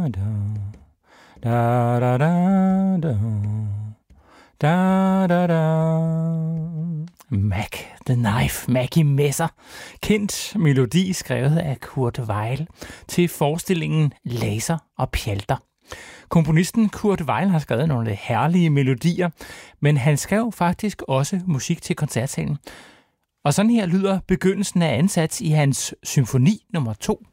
Da da da da da da da. Mac the Knife, Mackie Messer. Kendt melodi skrevet af Kurt Weill til forestillingen Laser og Pjalter. Komponisten Kurt Weill har skrevet nogle herlige melodier, men han skrev faktisk også musik til koncertsalen. Og sådan her lyder begyndelsen af ansats i hans symfoni nummer 2.